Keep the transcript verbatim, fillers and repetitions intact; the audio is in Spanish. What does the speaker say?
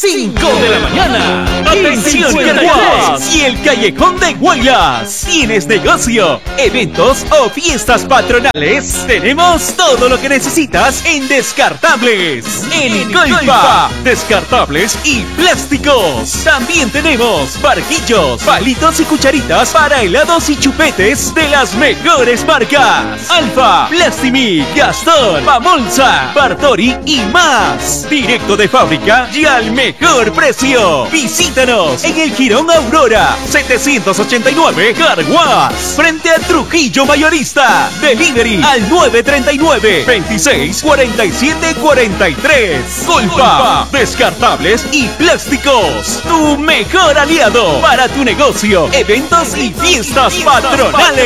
cinco de la mañana. Atención Carhuaz y el Callejón de Guaylas. ¿Tienes negocio, eventos o fiestas patronales? Tenemos todo lo que necesitas en Descartables. En Golfa, descartables y plásticos. También tenemos barquillos, palitos y cucharitas para helados y chupetes de las mejores marcas: Alfa, Plastimi, Gastón, Pamolsa, Bartori y más. Directo de fábrica y al mejor precio. Visítanos en el Jirón Aurora setecientos ochenta y nueve Carhuaz, frente a Trujillo Mayorista. Delivery al nueve treinta y nueve, veintiséis, cuarenta y siete, cuarenta y tres. Golfa, descartables y plásticos. Tu mejor aliado para tu negocio, eventos y fiestas patronales.